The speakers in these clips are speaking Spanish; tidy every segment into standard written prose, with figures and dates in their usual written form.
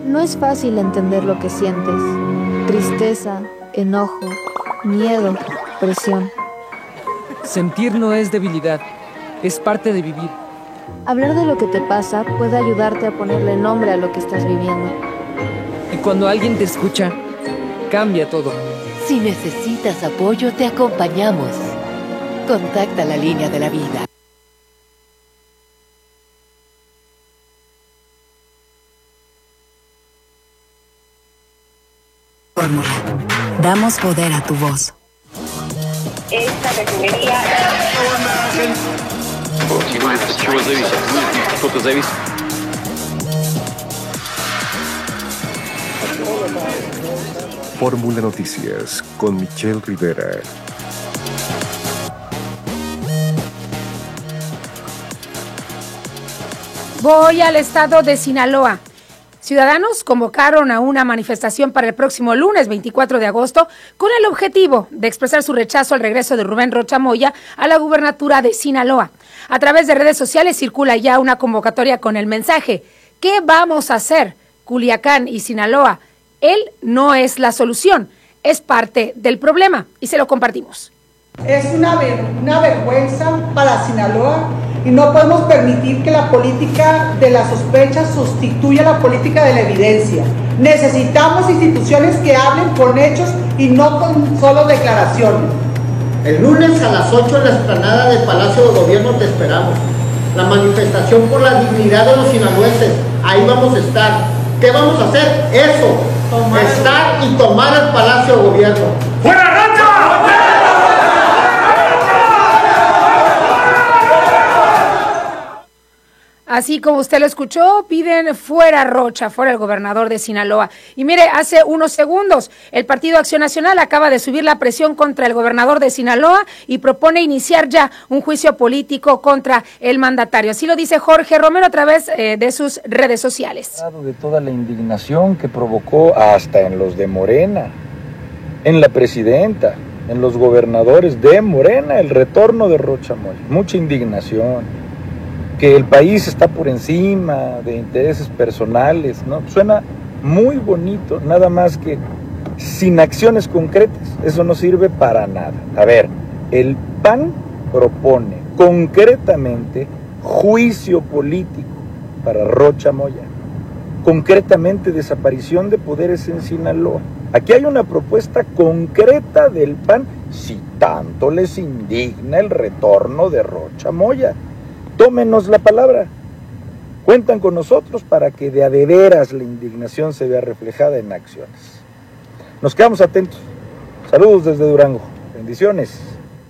No es fácil entender lo que sientes. Tristeza, enojo, miedo, presión. Sentir no es debilidad, es parte de vivir. Hablar de lo que te pasa puede ayudarte a ponerle nombre a lo que estás viviendo. Y cuando alguien te escucha, cambia todo. Si necesitas apoyo, te acompañamos. Contacta la línea de la vida. Fórmula. Damos poder a tu voz. Esta refinería... От чего зависит? Что-то зависит. Fórmula Noticias con Michelle Rivera. Voy al estado de Sinaloa. Ciudadanos convocaron a una manifestación para el próximo lunes 24 de agosto con el objetivo de expresar su rechazo al regreso de Rubén Rocha Moya a la gubernatura de Sinaloa. A través de redes sociales circula ya una convocatoria con el mensaje: ¿qué vamos a hacer? Culiacán y Sinaloa. Él no es la solución, es parte del problema, y se lo compartimos. Es una vergüenza para Sinaloa y no podemos permitir que la política de la sospecha sustituya la política de la evidencia. Necesitamos instituciones que hablen con hechos y no con solo declaraciones. El lunes a las 8 en la explanada del Palacio de Gobierno te esperamos. La manifestación por la dignidad de los sinaloenses, ahí vamos a estar. ¿Qué vamos a hacer? Eso, estar y tomar el Palacio de Gobierno. ¡Fuera Rocha! Así como usted lo escuchó, piden fuera Rocha, fuera el gobernador de Sinaloa. Y mire, hace unos segundos, el Partido Acción Nacional acaba de subir la presión contra el gobernador de Sinaloa y propone iniciar ya un juicio político contra el mandatario. Así lo dice Jorge Romero a través de sus redes sociales. De toda la indignación que provocó hasta en los de Morena, en la presidenta, en los gobernadores de Morena, el retorno de Rocha Moya. Mucha indignación. Que el país está por encima de intereses personales, ¿no? Suena muy bonito, nada más que sin acciones concretas, eso no sirve para nada. A ver, el PAN propone concretamente juicio político para Rocha Moya, concretamente desaparición de poderes en Sinaloa. Aquí hay una propuesta concreta del PAN, si tanto les indigna el retorno de Rocha Moya. Tómenos la palabra, cuentan con nosotros para que de a de veras la indignación se vea reflejada en acciones. Nos quedamos atentos. Saludos desde Durango. Bendiciones.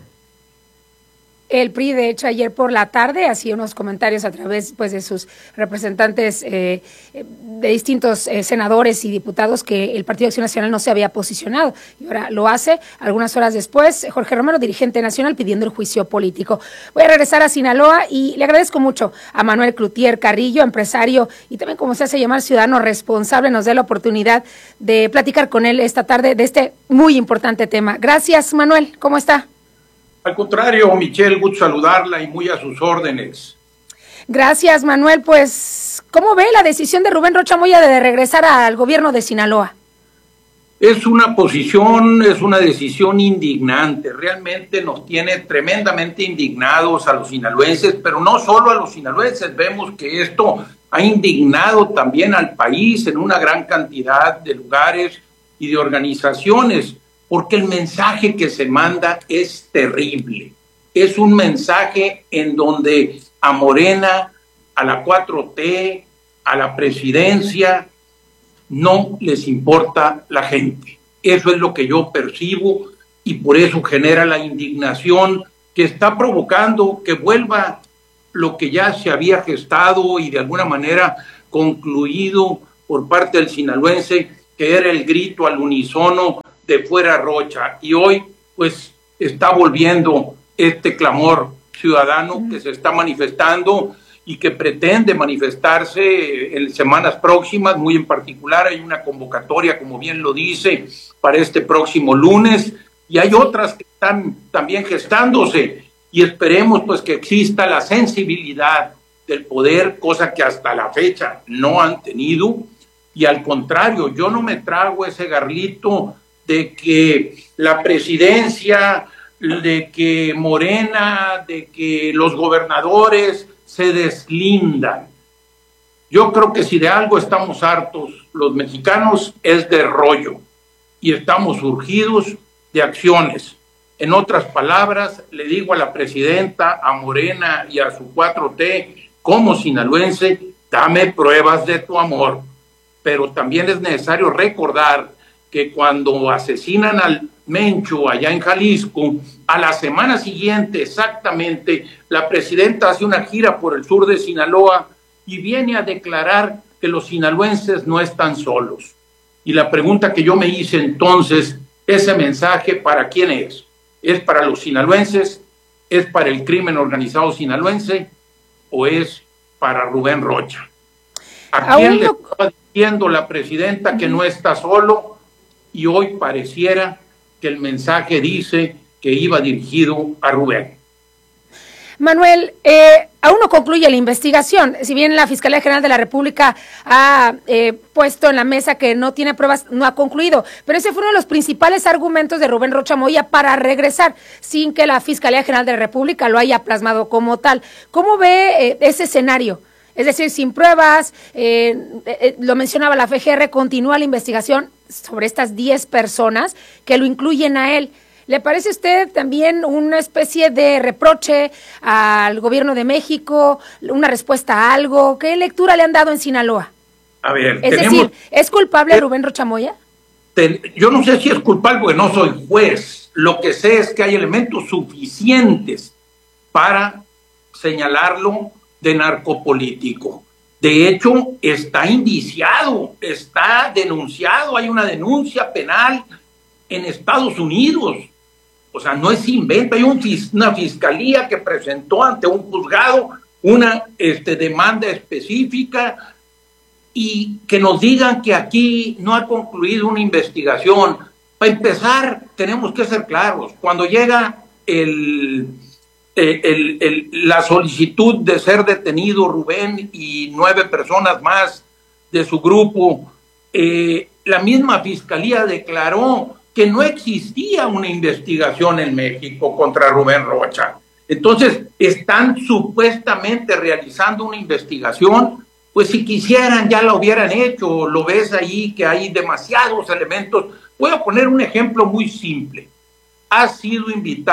El PRI, de hecho, ayer por la tarde hacía unos comentarios a través pues, de sus representantes de distintos senadores y diputados que el Partido Acción Nacional no se había posicionado. Y ahora lo hace. Algunas horas después, Jorge Romero, dirigente nacional, pidiendo el juicio político. Voy a regresar a Sinaloa y le agradezco mucho a Manuel Cloutier Carrillo, empresario y también, como se hace llamar, ciudadano responsable. Nos dé la oportunidad de platicar con él esta tarde de este muy importante tema. Gracias, Manuel. ¿Cómo está? Al contrario, Michelle, gusto saludarla y muy a sus órdenes. Gracias, Manuel. Pues, ¿cómo ve la decisión de Rubén Rocha Moya de regresar al gobierno de Sinaloa? Es una decisión indignante. Realmente nos tiene tremendamente indignados a los sinaloenses, pero no solo a los sinaloenses. Vemos que esto ha indignado también al país en una gran cantidad de lugares y de organizaciones. Porque el mensaje que se manda es terrible. Es un mensaje en donde a Morena, a la 4T, a la presidencia, no les importa la gente. Eso es lo que yo percibo y por eso genera la indignación que está provocando que vuelva lo que ya se había gestado y de alguna manera concluido por parte del sinaloense, que era el grito al unísono de fuera Rocha, y hoy pues está volviendo este clamor ciudadano que se está manifestando y que pretende manifestarse en semanas próximas. Muy en particular hay una convocatoria, como bien lo dice, para este próximo lunes, y hay otras que están también gestándose, y esperemos pues que exista la sensibilidad del poder, cosa que hasta la fecha no han tenido, Y al contrario, yo no me trago ese garlito de que la presidencia, de que Morena, de que los gobernadores se deslindan. Yo creo que si de algo estamos hartos los mexicanos es de rollo y estamos urgidos de acciones. En otras palabras, le digo a la presidenta, a Morena y a su 4T, como sinaloense, dame pruebas de tu amor. Pero también es necesario recordar que cuando asesinan al Mencho allá en Jalisco, a la semana siguiente exactamente, la presidenta hace una gira por el sur de Sinaloa y viene a declarar que los sinaloenses no están solos. Y la pregunta que yo me hice entonces, ¿ese mensaje para quién es? ¿Es para los sinaloenses? ¿Es para el crimen organizado sinaloense? ¿O es para Rubén Rocha? ¿A quién le está diciendo la presidenta que no está solo? Y hoy pareciera que el mensaje dice que iba dirigido a Rubén. Manuel, aún no concluye la investigación. Si bien la Fiscalía General de la República ha puesto en la mesa que no tiene pruebas, no ha concluido. Pero ese fue uno de los principales argumentos de Rubén Rocha Moya para regresar, sin que la Fiscalía General de la República lo haya plasmado como tal. ¿Cómo ve ese escenario? Es decir, sin pruebas, lo mencionaba la FGR, continúa la investigación sobre estas 10 personas que lo incluyen a él. ¿Le parece a usted también una especie de reproche al gobierno de México, una respuesta a algo? ¿Qué lectura le han dado en Sinaloa? A ver, es decir, ¿es culpable Rubén Rocha Moya? Yo no sé si es culpable porque no soy juez. Lo que sé es que hay elementos suficientes para señalarlo de narcopolítico. De hecho, está indiciado, está denunciado, hay una denuncia penal en Estados Unidos. O sea, no es invento, hay una fiscalía que presentó ante un juzgado una demanda específica y que nos digan que aquí no ha concluido una investigación. Para empezar, tenemos que ser claros. Cuando llega la solicitud de ser detenido Rubén y 9 personas más de su grupo, la misma fiscalía declaró que no existía una investigación en México contra Rubén Rocha. Entonces, están supuestamente realizando una investigación, pues si quisieran ya la hubieran hecho. Lo ves ahí que hay demasiados elementos. Voy a poner un ejemplo muy simple. Ha sido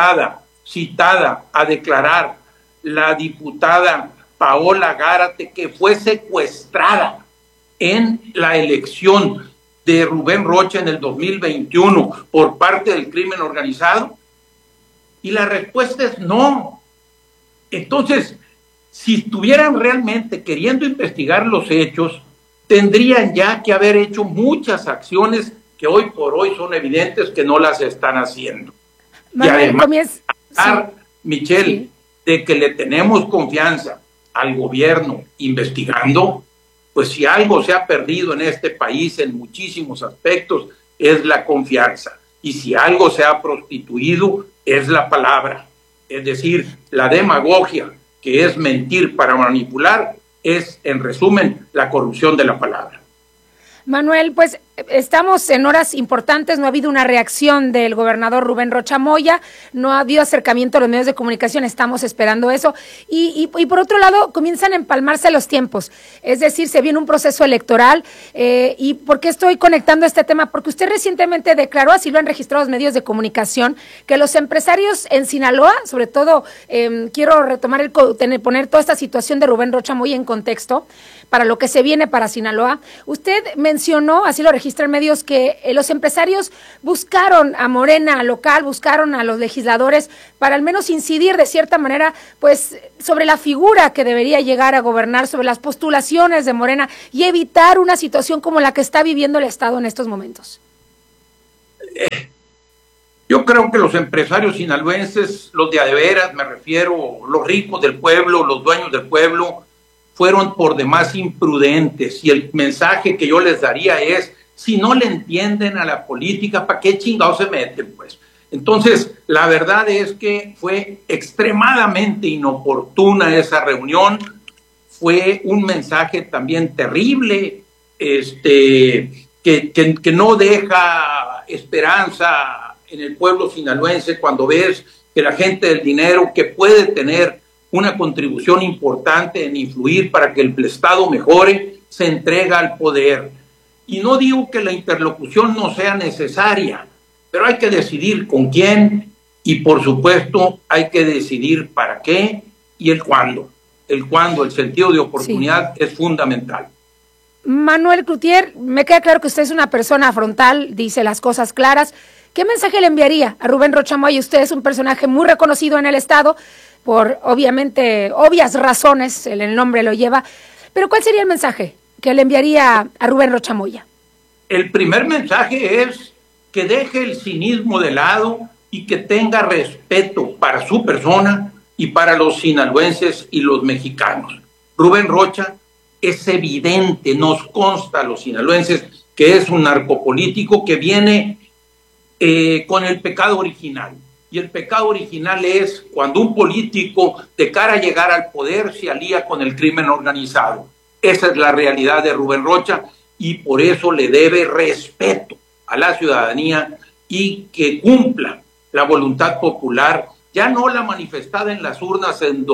citada a declarar la diputada Paola Gárate, que fue secuestrada en la elección de Rubén Rocha en el 2021 por parte del crimen organizado? Y la respuesta es no. Entonces, si estuvieran realmente queriendo investigar los hechos, tendrían ya que haber hecho muchas acciones que hoy por hoy son evidentes que no las están haciendo. Manuel, y además, Michelle, de que le tenemos confianza al gobierno investigando, pues si algo se ha perdido en este país en muchísimos aspectos es la confianza. Y si algo se ha prostituido es la palabra. Es decir, la demagogia, que es mentir para manipular, es, en resumen, la corrupción de la palabra. Manuel, pues estamos en horas importantes, no ha habido una reacción del gobernador Rubén Rocha Moya, no ha habido acercamiento a los medios de comunicación, estamos esperando eso, y por otro lado comienzan a empalmarse los tiempos, es decir, se viene un proceso electoral, y ¿por qué estoy conectando este tema? Porque usted recientemente declaró, así lo han registrado los medios de comunicación, que los empresarios en Sinaloa, sobre todo, quiero retomar poner toda esta situación de Rubén Rocha Moya en contexto, para lo que se viene para Sinaloa. Usted mencionó, así lo registran medios, que los empresarios buscaron a Morena local, buscaron a los legisladores para al menos incidir de cierta manera, pues, sobre la figura que debería llegar a gobernar, sobre las postulaciones de Morena y evitar una situación como la que está viviendo el Estado en estos momentos. Yo creo que los empresarios sinaloenses, los de adeveras, me refiero, los ricos del pueblo, los dueños del pueblo, fueron por demás imprudentes, y el mensaje que yo les daría es, si no le entienden a la política, ¿para qué chingados se meten, pues? Entonces, la verdad es que fue extremadamente inoportuna esa reunión, fue un mensaje también terrible, que no deja esperanza en el pueblo sinaloense cuando ves que la gente del dinero que puede tener una contribución importante en influir para que el Estado mejore, se entrega al poder. Y no digo que la interlocución no sea necesaria, pero hay que decidir con quién y por supuesto hay que decidir para qué y el cuándo. El cuándo, el sentido de oportunidad es fundamental. Manuel Cloutier, me queda claro que usted es una persona frontal, dice las cosas claras. ¿Qué mensaje le enviaría a Rubén Rocha Moya? Usted es un personaje muy reconocido en el Estado, por obviamente obvias razones, el nombre lo lleva, pero ¿cuál sería el mensaje que le enviaría a Rubén Rocha Moya? El primer mensaje es que deje el cinismo de lado y que tenga respeto para su persona y para los sinaloenses y los mexicanos. Rubén Rocha es evidente, nos consta a los sinaloenses que es un narcopolítico que viene con el pecado original. Y el pecado original es cuando un político, de cara a llegar al poder, se alía con el crimen organizado. Esa es la realidad de Rubén Rocha y por eso le debe respeto a la ciudadanía y que cumpla la voluntad popular, ya no la manifestada en las urnas en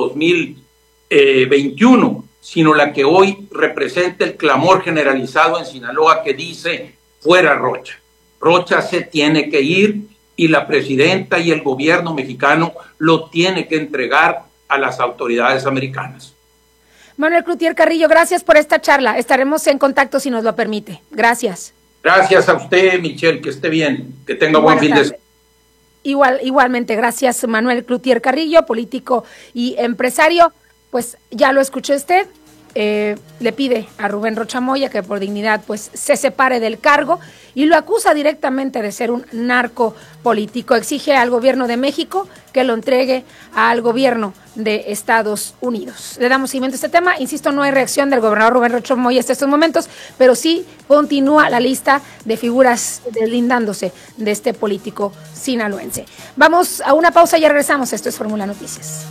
2021, sino la que hoy representa el clamor generalizado en Sinaloa que dice fuera Rocha. Rocha se tiene que ir y la presidenta y el gobierno mexicano lo tiene que entregar a las autoridades americanas. Manuel Cloutier Carrillo, gracias por esta charla. Estaremos en contacto si nos lo permite. Gracias. Gracias a usted, Michelle, que esté bien, que tenga buen fin de semana. Igualmente, gracias Manuel Cloutier Carrillo, político y empresario. Pues ya lo escuchó usted. Le pide a Rubén Rocha Moya que por dignidad pues se separe del cargo y lo acusa directamente de ser un narco político. Exige al gobierno de México que lo entregue al gobierno de Estados Unidos. Le damos seguimiento a este tema. Insisto, no hay reacción del gobernador Rubén Rocha Moya hasta estos momentos, pero sí continúa la lista de figuras deslindándose de este político sinaloense. Vamos a una pausa y ya regresamos. Esto es Fórmula Noticias.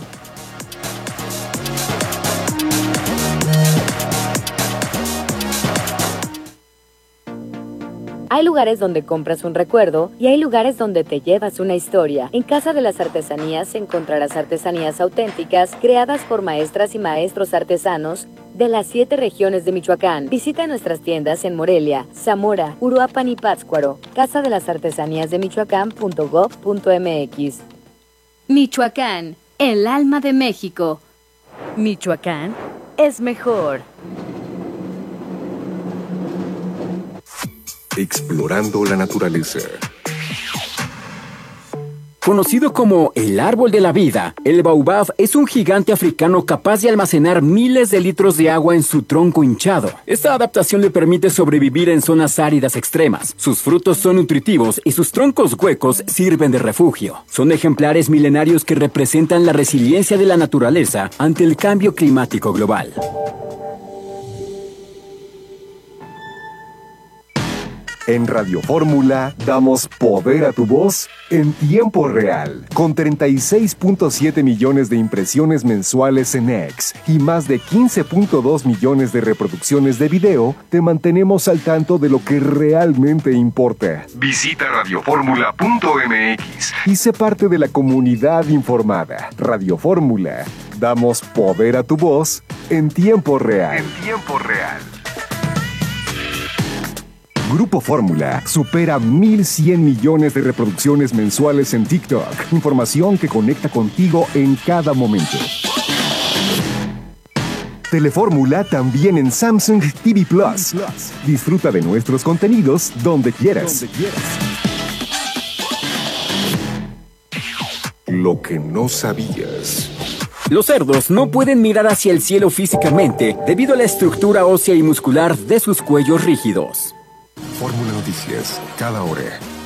Hay lugares donde compras un recuerdo y hay lugares donde te llevas una historia. En Casa de las Artesanías encontrarás artesanías auténticas creadas por maestras y maestros artesanos de las 7 regiones de Michoacán. Visita nuestras tiendas en Morelia, Zamora, Uruapan y Pátzcuaro. Casa de las Artesanías de Michoacán.gov.mx. Michoacán, el alma de México. Michoacán es mejor. Explorando la naturaleza. Conocido como el árbol de la vida, el baobab es un gigante africano capaz de almacenar miles de litros de agua en su tronco hinchado. Esta adaptación le permite sobrevivir en zonas áridas extremas. Sus frutos son nutritivos y sus troncos huecos sirven de refugio. Son ejemplares milenarios que representan la resiliencia de la naturaleza ante el cambio climático global. En Radio Fórmula damos poder a tu voz en tiempo real. Con 36.7 millones de impresiones mensuales en X y más de 15.2 millones de reproducciones de video, te mantenemos al tanto de lo que realmente importa. Visita radioformula.mx y sé parte de la comunidad informada. Radio Fórmula, damos poder a tu voz en tiempo real. En tiempo real. Grupo Fórmula supera 1.100 millones de reproducciones mensuales en TikTok. Información que conecta contigo en cada momento. Telefórmula también en Samsung TV Plus. Disfruta de nuestros contenidos donde quieras. Lo que no sabías. Los cerdos no pueden mirar hacia el cielo físicamente debido a la estructura ósea y muscular de sus cuellos rígidos. Fórmula Noticias, cada hora.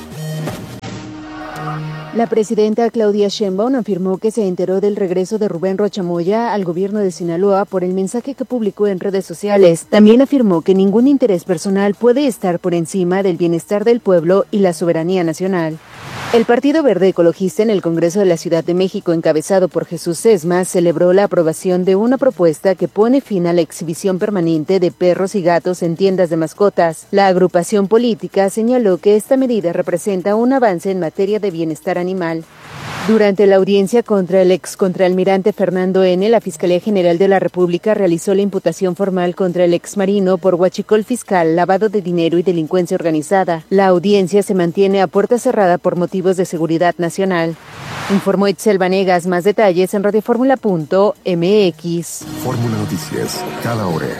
La presidenta Claudia Sheinbaum afirmó que se enteró del regreso de Rubén Rocha Moya al gobierno de Sinaloa por el mensaje que publicó en redes sociales. También afirmó que ningún interés personal puede estar por encima del bienestar del pueblo y la soberanía nacional. El Partido Verde Ecologista en el Congreso de la Ciudad de México, encabezado por Jesús Sesma, celebró la aprobación de una propuesta que pone fin a la exhibición permanente de perros y gatos en tiendas de mascotas. La agrupación política señaló que esta medida representa un avance en materia de bienestar animal. Durante la audiencia contra el excontraalmirante Fernando N., la Fiscalía General de la República realizó la imputación formal contra el exmarino por huachicol fiscal, lavado de dinero y delincuencia organizada. La audiencia se mantiene a puerta cerrada por motivos de seguridad nacional. Informó Itzel Vanegas. Más detalles en radioformula.mx. Fórmula Noticias, cada hora.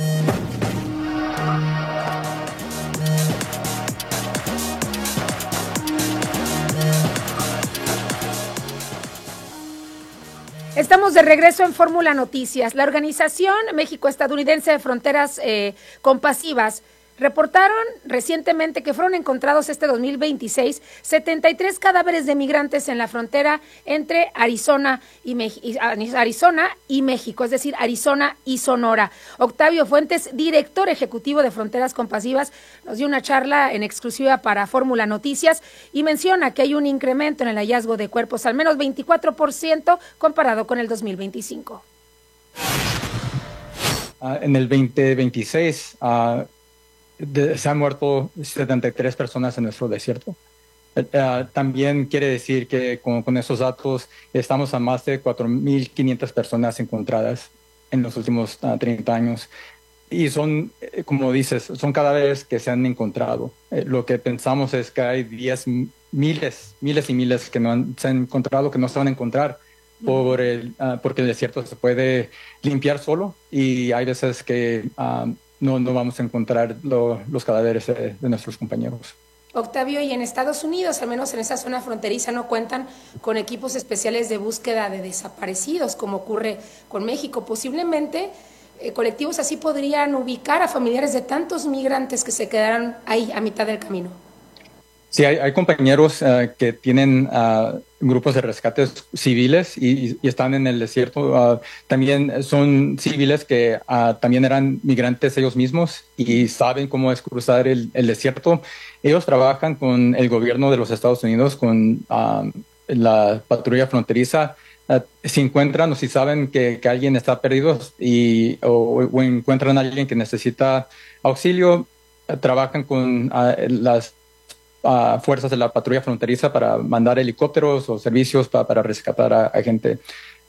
Estamos de regreso en Fórmula Noticias. La Organización México-Estadounidense de Fronteras Compasivas reportaron recientemente que fueron encontrados este 2026 73 cadáveres de migrantes en la frontera entre Arizona y México, es decir, Arizona y Sonora. Octavio Fuentes, director ejecutivo de Fronteras Compasivas, nos dio una charla en exclusiva para Fórmula Noticias y menciona que hay un incremento en el hallazgo de cuerpos, al menos 24% comparado con el 2025. En el 2026 se han muerto 73 personas en nuestro desierto. También quiere decir que con esos datos estamos a más de 4.500 personas encontradas en los últimos 30 años. Y son, como dices, son cadáveres que se han encontrado. Lo que pensamos es que hay miles y miles que se han encontrado, que no se van a encontrar porque el desierto se puede limpiar solo y hay veces que no vamos a encontrar los cadáveres de nuestros compañeros. Octavio, y en Estados Unidos, al menos en esa zona fronteriza, no cuentan con equipos especiales de búsqueda de desaparecidos, como ocurre con México. Posiblemente colectivos así podrían ubicar a familiares de tantos migrantes que se quedaron ahí a mitad del camino. Sí, hay compañeros que tienen grupos de rescates civiles y están en el desierto. También son civiles que también eran migrantes ellos mismos y saben cómo es cruzar el desierto. Ellos trabajan con el gobierno de los Estados Unidos, con la patrulla fronteriza. Si encuentran o si saben que alguien está perdido o encuentran a alguien que necesita auxilio, trabajan con las fuerzas de la patrulla fronteriza para mandar helicópteros o servicios para rescatar a gente.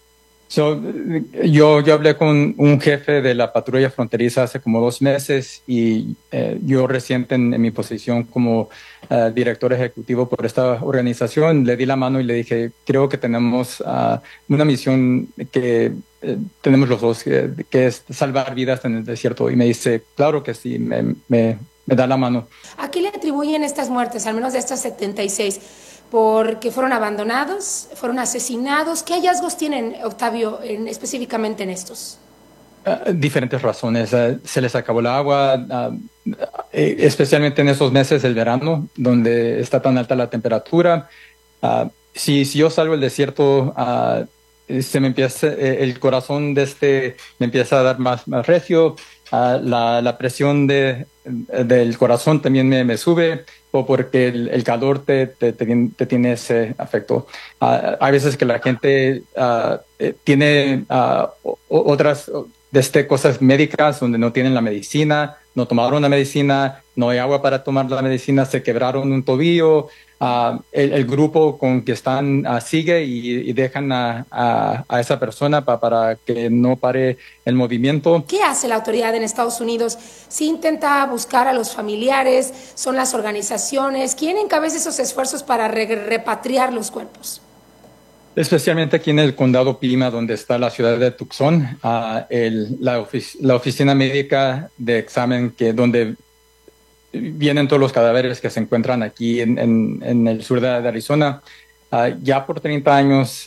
Yo hablé con un jefe de la patrulla fronteriza hace como 2 meses y yo reciente en mi posición como director ejecutivo por esta organización, le di la mano y le dije, creo que tenemos una misión que tenemos los dos, que es salvar vidas en el desierto. Y me dice, claro que sí, me da la mano. ¿A qué le atribuyen estas muertes, al menos de estas 76? ¿Porque fueron abandonados? ¿Fueron asesinados? ¿Qué hallazgos tienen, Octavio, específicamente en estos? Diferentes razones. Se les acabó el agua, especialmente en esos meses del verano, donde está tan alta la temperatura. Si yo salgo del desierto, se me empieza, el corazón me empieza a dar más recio. La presión del corazón también me sube, o porque el calor te tiene ese afecto. Hay veces que la gente tiene otras cosas médicas donde no tienen la medicina, no tomaron la medicina, no hay agua para tomar la medicina, se quebraron un tobillo. El grupo con que están sigue y dejan a esa persona para que no pare el movimiento. ¿Qué hace la autoridad en Estados Unidos? ¿Sí intenta buscar a los familiares? ¿Son las organizaciones? ¿Quién encabeza esos esfuerzos para repatriar los cuerpos? Especialmente aquí en el condado Pima, donde está la ciudad de Tucson, la oficina médica de examen donde vienen todos los cadáveres que se encuentran aquí en el sur de Arizona. Ya por 30 años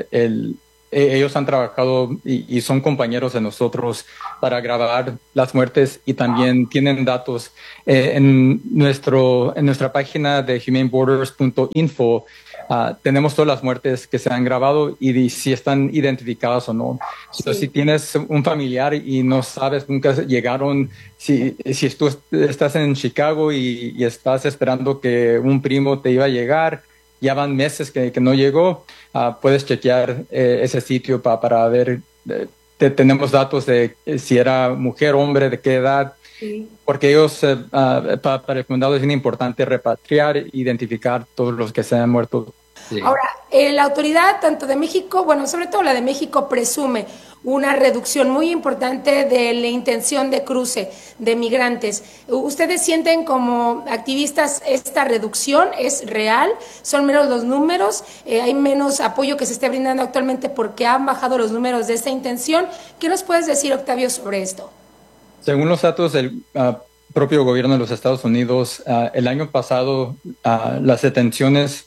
ellos han trabajado y son compañeros de nosotros para grabar las muertes y también tienen datos. En nuestra página de humaneborders.info tenemos todas las muertes que se han grabado y si están identificadas o no. Sí. So, si tienes un familiar y no sabes, nunca llegaron, si tú estás en Chicago y estás esperando que un primo te iba a llegar, ya van meses que no llegó, puedes chequear ese sitio para ver, tenemos datos de si era mujer, hombre, de qué edad, sí. Porque ellos, para el condado es bien importante repatriar e identificar todos los que se han muerto. Sí. Ahora, la autoridad tanto de México, bueno, sobre todo la de México, presume una reducción muy importante de la intención de cruce de migrantes. ¿Ustedes sienten como activistas esta reducción es real? ¿Son menos los números? ¿Hay menos apoyo que se esté brindando actualmente porque han bajado los números de esta intención? ¿Qué nos puedes decir, Octavio, sobre esto? Según los datos del propio gobierno de los Estados Unidos, el año pasado las detenciones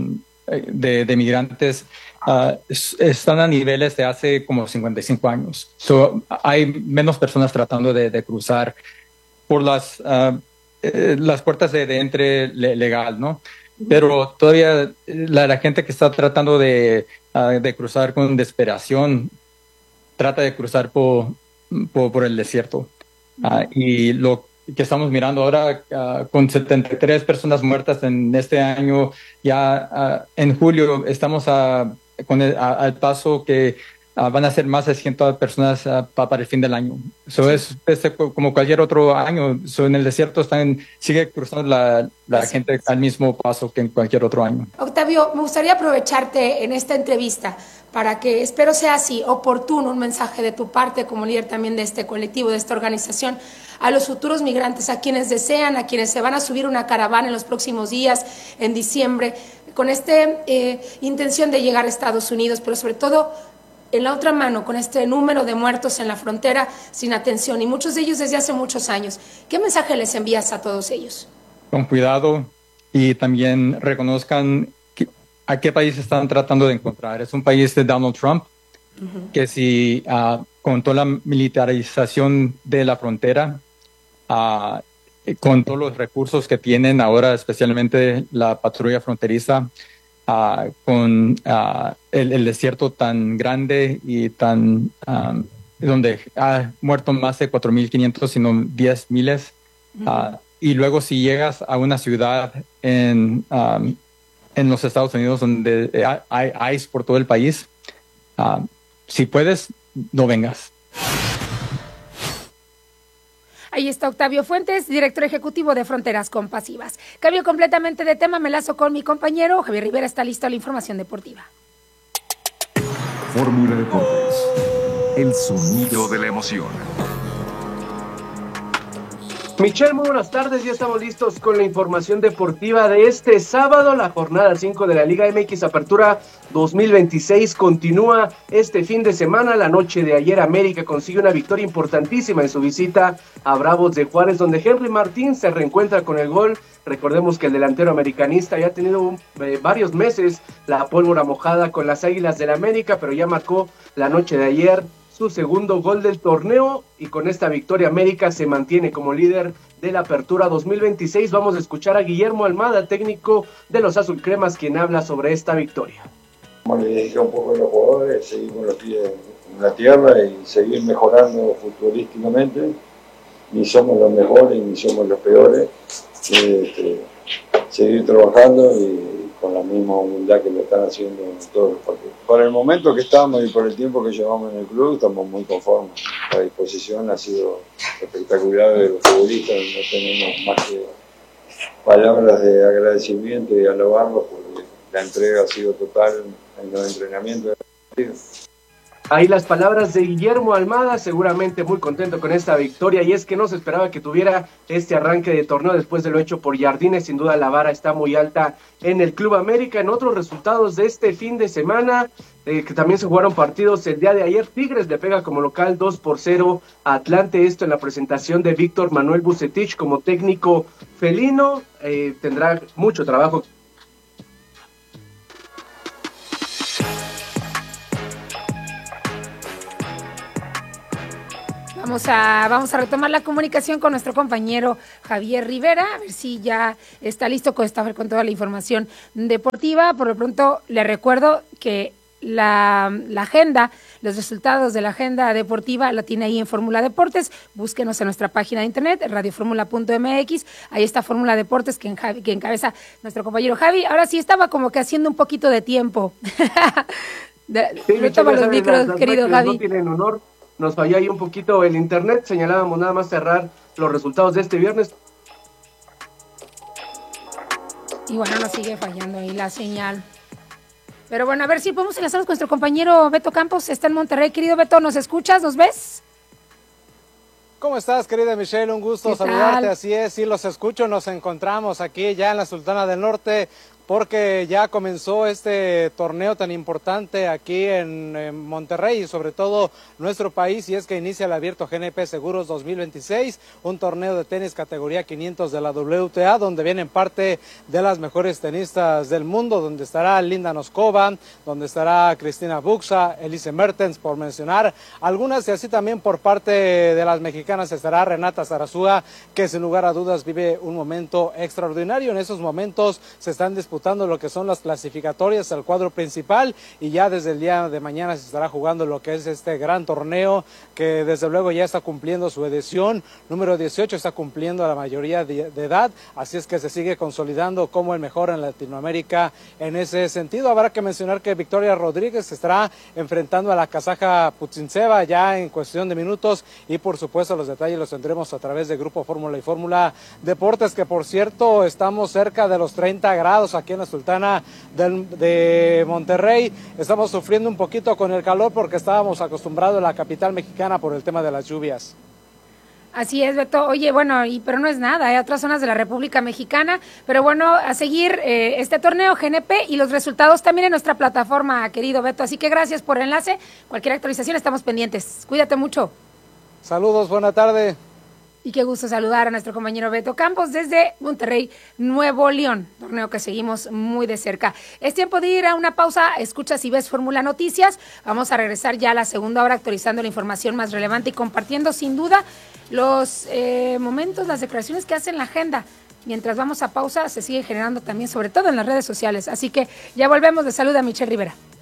de migrantes están a niveles de hace como 55 años. Hay menos personas tratando de cruzar por las puertas de entre legal, ¿no? Pero todavía la gente que está tratando de cruzar con desesperación trata de cruzar por el desierto. Y lo que estamos mirando ahora con 73 personas muertas en este año, ya en julio estamos al paso que van a ser más de 100 personas para el fin del año. So es como cualquier otro año. En el desierto sigue cruzando la gente al mismo paso que en cualquier otro año. Octavio, me gustaría aprovecharte en esta entrevista para que, espero sea así, oportuno, un mensaje de tu parte como líder también de este colectivo, de esta organización, a los futuros migrantes, a quienes desean, a quienes se van a subir una caravana en los próximos días, en diciembre, con esta intención de llegar a Estados Unidos, pero sobre todo en la otra mano, con este número de muertos en la frontera sin atención, y muchos de ellos desde hace muchos años. ¿Qué mensaje les envías a todos ellos? Con cuidado y también reconozcan a qué país están tratando de encontrar. Es un país de Donald Trump, que si con toda la militarización de la frontera, con todos los recursos que tienen ahora, especialmente la patrulla fronteriza, con el desierto tan grande y tan donde ha muerto más de 4,500, sino 10,000. Y luego si llegas a una ciudad en los Estados Unidos donde hay ICE por todo el país, si puedes, no vengas. Ahí está Octavio Fuentes, director ejecutivo de Fronteras Compasivas. Cambio completamente de tema, me lazo con mi compañero Javier Rivera, está listo la información deportiva. Fórmula Deportes, el sonido de la emoción. Michelle, muy buenas tardes, ya estamos listos con la información deportiva de este sábado. La jornada 5 de la Liga MX Apertura 2026 continúa este fin de semana. La noche de ayer América consigue una victoria importantísima en su visita a Bravos de Juárez, donde Henry Martín se reencuentra con el gol. Recordemos que el delantero americanista ya ha tenido varios meses la pólvora mojada con las Águilas del América, pero ya marcó la noche de ayer su segundo gol del torneo, y con esta victoria América se mantiene como líder de la Apertura 2026. Vamos a escuchar a Guillermo Almada, técnico de los Azulcremas, quien habla sobre esta victoria. Como le dije un poco a los jugadores, seguir con los pies en la tierra y seguir mejorando futbolísticamente. Ni somos los mejores ni somos los peores. Seguir trabajando y con la misma humildad que lo están haciendo en todos los partidos. Por el momento que estamos y por el tiempo que llevamos en el club, estamos muy conformes. La disposición ha sido espectacular de los futbolistas, no tenemos más que palabras de agradecimiento y alabarlos porque la entrega ha sido total en los entrenamientos del partido. Ahí las palabras de Guillermo Almada, seguramente muy contento con esta victoria, y es que no se esperaba que tuviera este arranque de torneo después de lo hecho por Jardines. Sin duda la vara está muy alta en el Club América. En otros resultados de este fin de semana, que también se jugaron partidos el día de ayer, Tigres le pega como local 2-0 a Atlante, esto en la presentación de Víctor Manuel Vucetich como técnico felino. Tendrá mucho trabajo. Vamos a retomar la comunicación con nuestro compañero Javier Rivera, a ver si ya está listo con toda la información deportiva. Por lo pronto, le recuerdo que la agenda, los resultados de la agenda deportiva la tiene ahí en Fórmula Deportes. Búsquenos en nuestra página de internet, radioformula.mx. Ahí está Fórmula Deportes que encabeza nuestro compañero Javi. Ahora sí estaba como que haciendo un poquito de tiempo. Retoma los micros, querido Javi. No tienen honor. Nos falló ahí un poquito el internet. Señalábamos nada más cerrar los resultados de este viernes. Y bueno, nos sigue fallando ahí la señal. Pero bueno, a ver si podemos enlazarnos con nuestro compañero Beto Campos. Está en Monterrey. Querido Beto, ¿nos escuchas? ¿Nos ves? ¿Cómo estás, querida Michelle? Un gusto saludarte. Así es, sí, los escucho. Nos encontramos aquí ya en la Sultana del Norte, porque ya comenzó este torneo tan importante aquí en Monterrey y sobre todo nuestro país, y es que inicia el Abierto GNP Seguros 2026, un torneo de tenis categoría 500 de la WTA, donde vienen parte de las mejores tenistas del mundo, donde estará Linda Noskova, donde estará Cristina Buxa, Elise Mertens, por mencionar algunas, y así también por parte de las mexicanas estará Renata Zarazúa, que sin lugar a dudas vive un momento extraordinario. En esos momentos se están disputando lo que son las clasificatorias al cuadro principal, y ya desde el día de mañana se estará jugando lo que es este gran torneo, que desde luego ya está cumpliendo su edición número 18, está cumpliendo la mayoría de edad, así es que se sigue consolidando como el mejor en Latinoamérica en ese sentido. Habrá que mencionar que Victoria Rodríguez estará enfrentando a la kazaja Putintseva ya en cuestión de minutos, y por supuesto los detalles los tendremos a través de Grupo Fórmula y Fórmula Deportes, que por cierto estamos cerca de los 30 grados aquí en la Sultana de Monterrey. Estamos sufriendo un poquito con el calor porque estábamos acostumbrados a la capital mexicana por el tema de las lluvias. Así es, Beto. Oye, bueno, pero no es nada, hay otras zonas de la República Mexicana, pero bueno, a seguir este torneo GNP y los resultados también en nuestra plataforma, querido Beto. Así que gracias por el enlace. Cualquier actualización estamos pendientes. Cuídate mucho. Saludos, buena tarde. Y qué gusto saludar a nuestro compañero Beto Campos desde Monterrey, Nuevo León, torneo que seguimos muy de cerca. Es tiempo de ir a una pausa. Escuchas y ves Fórmula Noticias. Vamos a regresar ya a la segunda hora actualizando la información más relevante y compartiendo sin duda los momentos, las declaraciones que hacen la agenda. Mientras vamos a pausa, se sigue generando también, sobre todo en las redes sociales. Así que ya volvemos. De salud a Michelle Rivera.